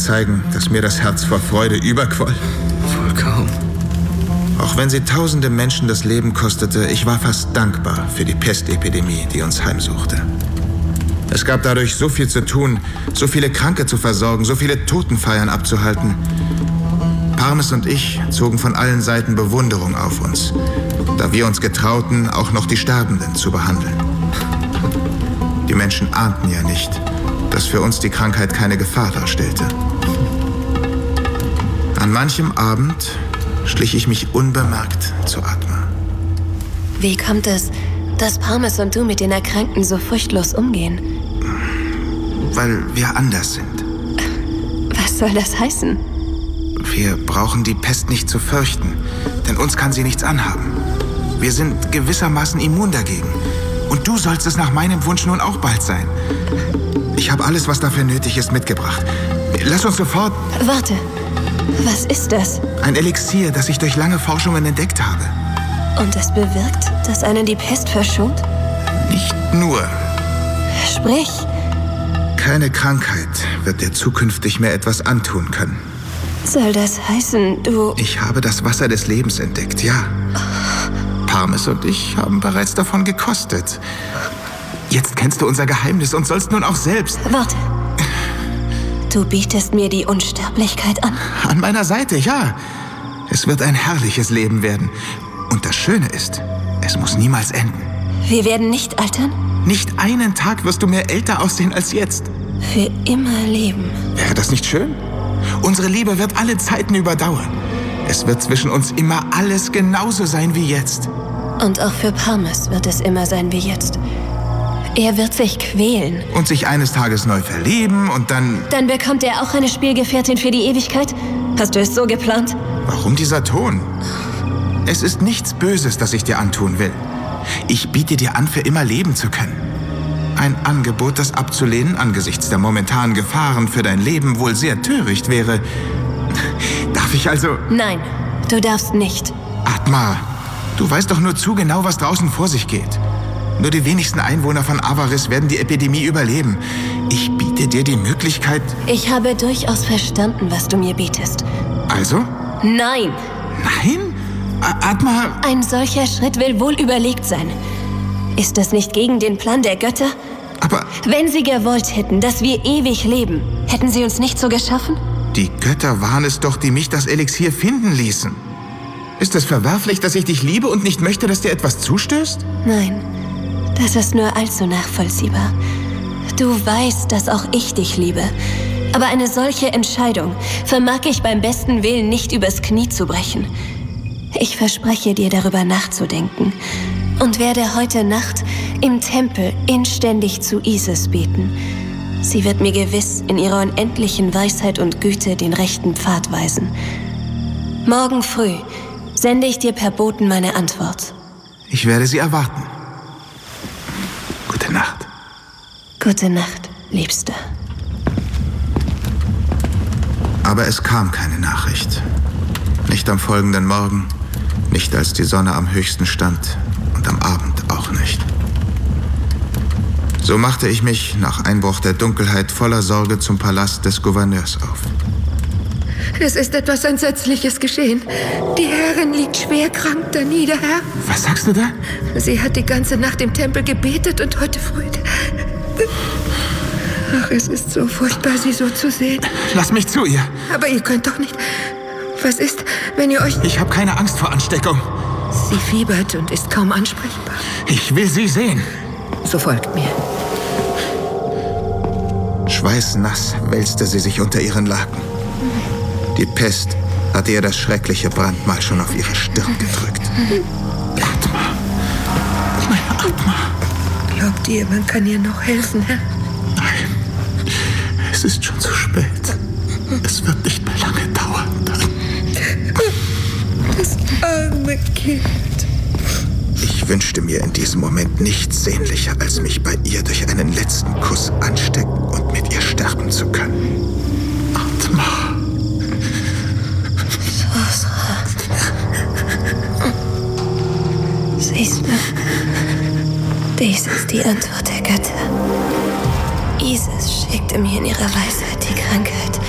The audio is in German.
zeigen, dass mir das Herz vor Freude überquoll. Wohl kaum. Auch wenn sie tausende Menschen das Leben kostete, ich war fast dankbar für die Pestepidemie, die uns heimsuchte. Es gab dadurch so viel zu tun, so viele Kranke zu versorgen, so viele Totenfeiern abzuhalten. Parmes und ich zogen von allen Seiten Bewunderung auf uns, da wir uns getrauten, auch noch die Sterbenden zu behandeln. Die Menschen ahnten ja nicht, dass für uns die Krankheit keine Gefahr darstellte. An manchem Abend schlich ich mich unbemerkt zu Atma. Wie kommt es, dass Parmes und du mit den Erkrankten so furchtlos umgehen? Weil wir anders sind. Was soll das heißen? Wir brauchen die Pest nicht zu fürchten, denn uns kann sie nichts anhaben. Wir sind gewissermaßen immun dagegen. Und du sollst es nach meinem Wunsch nun auch bald sein. Ich habe alles, was dafür nötig ist, mitgebracht. Lass uns sofort... Warte, was ist das? Ein Elixier, das ich durch lange Forschungen entdeckt habe. Und es bewirkt, dass einen die Pest verschont? Nicht nur. Sprich. Keine Krankheit wird dir zukünftig mehr etwas antun können. Soll das heißen, du... Ich habe das Wasser des Lebens entdeckt, ja. Parmes und ich haben bereits davon gekostet. Jetzt kennst du unser Geheimnis und sollst nun auch selbst... Warte. Du bietest mir die Unsterblichkeit an? An meiner Seite, ja. Es wird ein herrliches Leben werden. Und das Schöne ist, es muss niemals enden. Wir werden nicht altern? Nicht einen Tag wirst du mehr älter aussehen als jetzt. Für immer leben. Wäre das nicht schön? Unsere Liebe wird alle Zeiten überdauern. Es wird zwischen uns immer alles genauso sein wie jetzt. Und auch für Parmes wird es immer sein wie jetzt. Er wird sich quälen. Und sich eines Tages neu verlieben und dann... Dann bekommt er auch eine Spielgefährtin für die Ewigkeit? Hast du es so geplant? Warum dieser Ton? Es ist nichts Böses, das ich dir antun will. Ich biete dir an, für immer leben zu können. Ein Angebot, das abzulehnen angesichts der momentanen Gefahren für dein Leben wohl sehr töricht wäre. Darf ich also... Nein, du darfst nicht. Atma, du weißt doch nur zu genau, was draußen vor sich geht. Nur die wenigsten Einwohner von Avaris werden die Epidemie überleben. Ich biete dir die Möglichkeit... Ich habe durchaus verstanden, was du mir bietest. Also? Nein. Nein? Atma... Ein solcher Schritt will wohl überlegt sein. Ist das nicht gegen den Plan der Götter? Aber... Wenn sie gewollt hätten, dass wir ewig leben, hätten sie uns nicht so geschaffen? Die Götter waren es doch, die mich das Elixier finden ließen. Ist es verwerflich, dass ich dich liebe und nicht möchte, dass dir etwas zustößt? Nein, das ist nur allzu nachvollziehbar. Du weißt, dass auch ich dich liebe. Aber eine solche Entscheidung vermag ich beim besten Willen nicht übers Knie zu brechen. Ich verspreche dir, darüber nachzudenken und werde heute Nacht im Tempel inständig zu Isis beten. Sie wird mir gewiss in ihrer unendlichen Weisheit und Güte den rechten Pfad weisen. Morgen früh sende ich dir per Boten meine Antwort. Ich werde sie erwarten. Gute Nacht. Gute Nacht, Liebster. Aber es kam keine Nachricht. Nicht am folgenden Morgen, nicht als die Sonne am höchsten stand und am Abend auch nicht. So machte ich mich nach Einbruch der Dunkelheit voller Sorge zum Palast des Gouverneurs auf. Es ist etwas Entsetzliches geschehen. Die Herrin liegt schwer krank danieder, Herr. Was sagst du da? Sie hat die ganze Nacht im Tempel gebetet und heute früh... Ach, es ist so furchtbar, sie so zu sehen. Lass mich zu ihr. Aber ihr könnt doch nicht... Was ist, wenn ihr euch... Ich habe keine Angst vor Ansteckung. Sie fiebert und ist kaum ansprechbar. Ich will sie sehen. So folgt mir. Schweißnass wälzte sie sich unter ihren Laken. Die Pest hatte ihr das schreckliche Brandmal schon auf ihre Stirn gedrückt. Atma. Meine Atma. Glaubt ihr, man kann ihr noch helfen, Herr? Nein. Es ist schon zu spät. Es wird nicht mehr lange dauern. Das arme Kind. Ich wünschte mir in diesem Moment nichts sehnlicher, als mich bei ihr durch einen letzten Kuss anstecken und mit ihr sterben zu können. Atma. Siehst du, dies ist die Antwort der Götter. Isis schickte mir in ihrer Weisheit die Krankheit,